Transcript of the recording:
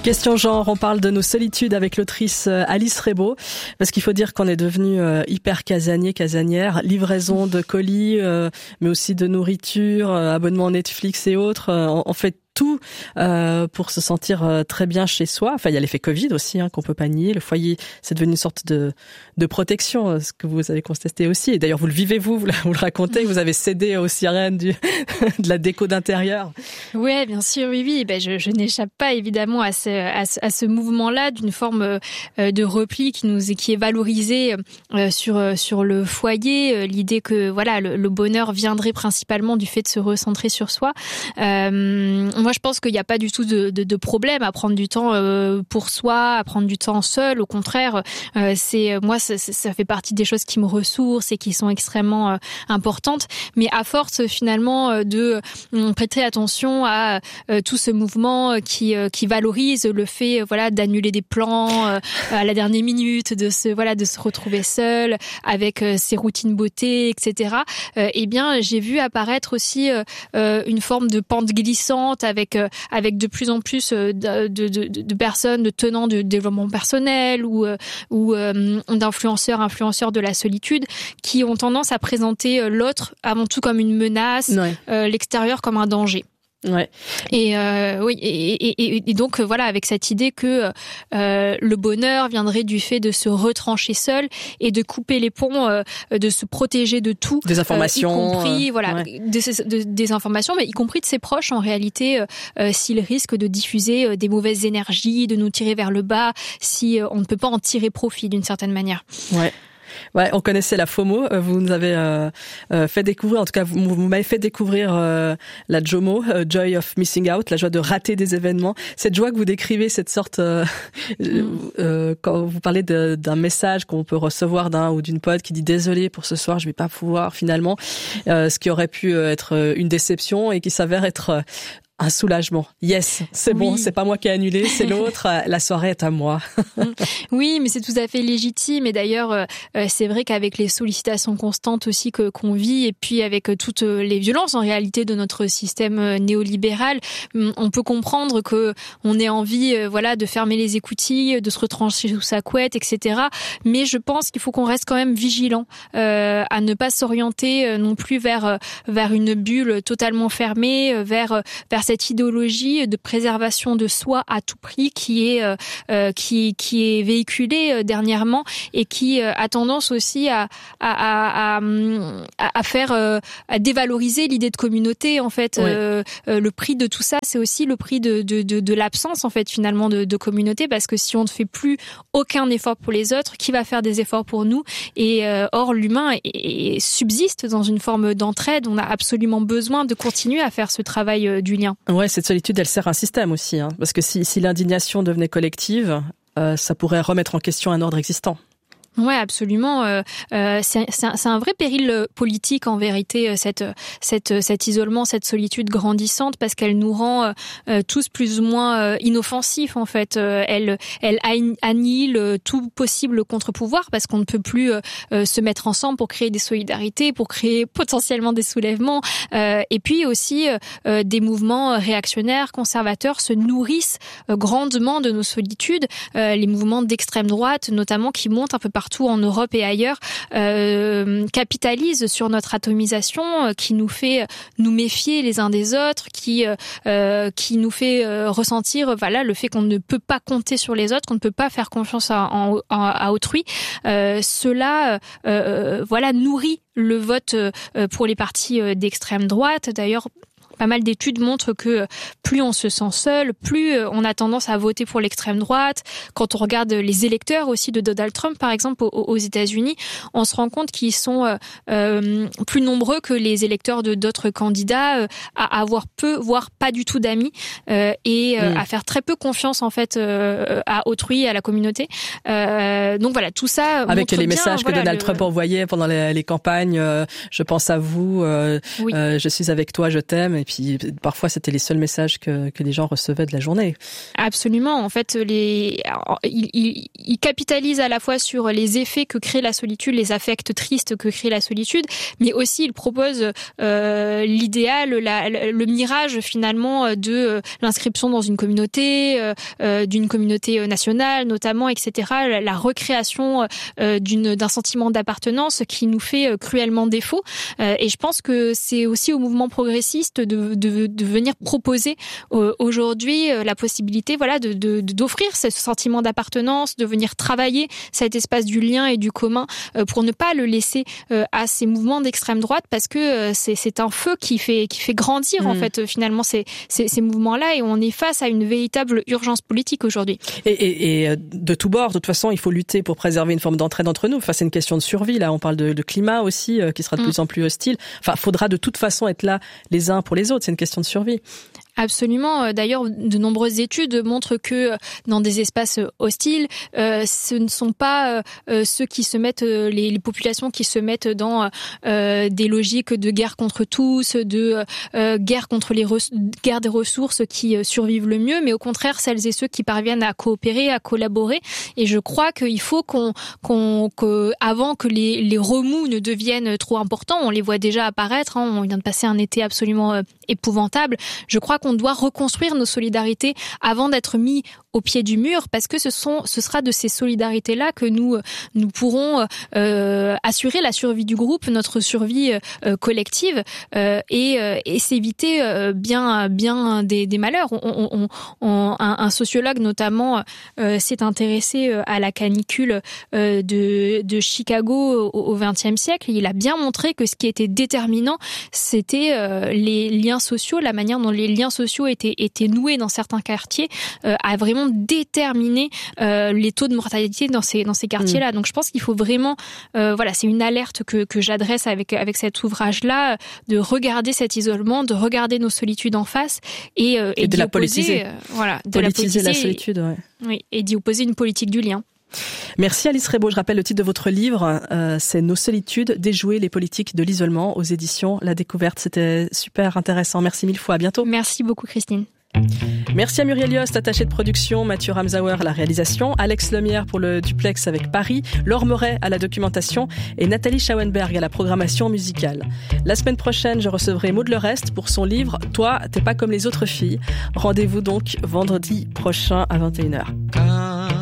Question genre, on parle de nos solitudes avec l'autrice Alice Rebaud, parce qu'il faut dire qu'on est devenu hyper casanière, livraison de colis, mais aussi de nourriture, abonnement Netflix et autres. On fait tout pour se sentir très bien chez soi. Enfin, il y a l'effet Covid aussi qu'on peut pas nier. Le foyer, c'est devenu une sorte de protection, ce que vous avez constaté aussi. Et d'ailleurs, vous le vivez, vous le racontez, vous avez cédé aux sirènes de la déco d'intérieur. Ouais, bien sûr, oui. Ben, je n'échappe pas évidemment à ce mouvement-là d'une forme de repli qui est valorisé sur le foyer. L'idée que voilà, le bonheur viendrait principalement du fait de se recentrer sur soi. Moi, je pense qu'il n'y a pas du tout de problème à prendre du temps pour soi, à prendre du temps seul. Au contraire, ça fait partie des choses qui me ressourcent et qui sont extrêmement importantes. Mais à force finalement de prêter attention à tout ce mouvement qui valorise le fait d'annuler des plans à la dernière minute, de se retrouver seul avec ses routines beauté, etc. Eh bien, j'ai vu apparaître aussi une forme de pente glissante avec de plus en plus de personnes, de tenants de développement personnel ou influenceurs de la solitude qui ont tendance à présenter l'autre avant tout comme une menace, l'extérieur comme un danger. Ouais. Et donc voilà, avec cette idée que le bonheur viendrait du fait de se retrancher seul et de couper les ponts, de se protéger de tout, des informations, y compris des informations, mais y compris de ses proches en réalité, s'ils risquent de diffuser des mauvaises énergies, de nous tirer vers le bas, si on ne peut pas en tirer profit d'une certaine manière. Ouais, on connaissait la FOMO. Vous nous avez fait découvrir, en tout cas, vous m'avez fait découvrir la JOMO, Joy of Missing Out, la joie de rater des événements. Cette joie que vous décrivez, cette sorte, quand vous parlez d'un message qu'on peut recevoir d'un ou d'une pote qui dit désolé pour ce soir, je vais pas pouvoir finalement, ce qui aurait pu être une déception et qui s'avère être un soulagement. Yes, c'est bon, c'est pas moi qui ai annulé, c'est l'autre. La soirée est à moi. Oui, mais c'est tout à fait légitime. Et d'ailleurs, c'est vrai qu'avec les sollicitations constantes aussi qu'on vit, et puis avec toutes les violences en réalité de notre système néolibéral, on peut comprendre que on ait envie, de fermer les écoutilles, de se retrancher sous sa couette, etc. Mais je pense qu'il faut qu'on reste quand même vigilant à ne pas s'orienter non plus vers une bulle totalement fermée, vers cette idéologie de préservation de soi à tout prix qui est véhiculée dernièrement et qui a tendance aussi à dévaloriser l'idée de communauté en fait. Le prix de tout ça, c'est aussi le prix de l'absence en fait finalement de communauté, parce que si on ne fait plus aucun effort pour les autres, qui va faire des efforts pour nous? Et or l'humain subsiste dans une forme d'entraide. On a absolument besoin de continuer à faire ce travail du lien. Ouais, cette solitude, elle sert un système aussi, parce que si l'indignation devenait collective, ça pourrait remettre en question un ordre existant. Ouais, absolument. C'est un vrai péril politique en vérité, cet isolement, cette solitude grandissante, parce qu'elle nous rend tous plus ou moins inoffensifs en fait. Elle annihile tout possible contre-pouvoir, parce qu'on ne peut plus se mettre ensemble pour créer des solidarités, pour créer potentiellement des soulèvements. Et puis aussi des mouvements réactionnaires, conservateurs se nourrissent grandement de nos solitudes. Les mouvements d'extrême droite, notamment, qui montent un peu partout en Europe et ailleurs, capitalise sur notre atomisation, qui nous fait nous méfier les uns des autres, qui nous fait ressentir le fait qu'on ne peut pas compter sur les autres, qu'on ne peut pas faire confiance à autrui. Cela nourrit le vote pour les partis d'extrême droite. D'ailleurs, pas mal d'études montrent que plus on se sent seul, plus on a tendance à voter pour l'extrême droite. Quand on regarde les électeurs aussi de Donald Trump, par exemple, aux États-Unis, on se rend compte qu'ils sont plus nombreux que les électeurs de d'autres candidats à avoir peu, voire pas du tout d'amis, à faire très peu confiance en fait à autrui, à la communauté. Donc voilà, tout ça avec les messages que Donald Trump envoyait pendant les campagnes. Je pense à vous, je suis avec toi, je t'aime. Et puis parfois c'était les seuls messages que les gens recevaient de la journée. Absolument. En fait, ils capitalisent à la fois sur les effets que crée la solitude, les affects tristes que crée la solitude, mais aussi ils proposent l'idéal, le mirage finalement de l'inscription dans une communauté, d'une communauté nationale notamment, etc. La recréation d'un sentiment d'appartenance qui nous fait cruellement défaut. Et je pense que c'est aussi au mouvement progressiste de venir proposer aujourd'hui la possibilité, voilà, d'offrir ce sentiment d'appartenance, de venir travailler cet espace du lien et du commun pour ne pas le laisser à ces mouvements d'extrême droite, parce que c'est un feu qui fait grandir en fait finalement ces mouvements-là, et on est face à une véritable urgence politique aujourd'hui. Et de tous bords, de toute façon, il faut lutter pour préserver une forme d'entraide entre nous. Enfin, c'est une question de survie. Là, on parle de climat aussi qui sera de plus en plus hostile. Enfin, faudra de toute façon être là les uns pour les autres. C'est une question de survie. Absolument. D'ailleurs, de nombreuses études montrent que dans des espaces hostiles, ce ne sont pas ceux qui se mettent, les populations qui se mettent dans des logiques de guerre contre tous, de guerre contre guerre des ressources qui survivent le mieux, mais au contraire celles et ceux qui parviennent à coopérer, à collaborer. Et je crois qu'il faut avant que les remous ne deviennent trop importants, on les voit déjà apparaître. On vient de passer un été absolument épouvantable. Je crois qu'on doit reconstruire nos solidarités avant d'être mis au pied du mur, parce que ce sera de ces solidarités-là que nous pourrons assurer la survie du groupe, notre survie collective, et s'éviter bien des malheurs. Un sociologue notamment s'est intéressé à la canicule de Chicago au XXe siècle. Il a bien montré que ce qui était déterminant, c'était les liens sociaux, la manière dont les liens sociaux étaient noués dans certains quartiers, a vraiment déterminé les taux de mortalité dans ces quartiers-là. Donc je pense qu'il faut vraiment, voilà, c'est une alerte que j'adresse avec cet ouvrage-là, de regarder cet isolement, de regarder nos solitudes en face et de la politiser. Voilà, de politiser la solitude, ouais. Oui, et d'y opposer une politique du lien. Merci Alice Rebaud. Je rappelle le titre de votre livre, c'est Nos solitudes, déjouer les politiques de l'isolement, aux éditions La Découverte. C'était super intéressant. Merci mille fois. À bientôt. Merci beaucoup Christine. Merci à Muriel Yost, attachée de production, Mathieu Ramsauer à la réalisation, Alex Lemierre pour le duplex avec Paris, Laure Moret à la documentation et Nathalie Schauenberg à la programmation musicale. La semaine prochaine, je recevrai Maud Lerest pour son livre « Toi, t'es pas comme les autres filles ». Rendez-vous donc vendredi prochain à 21h.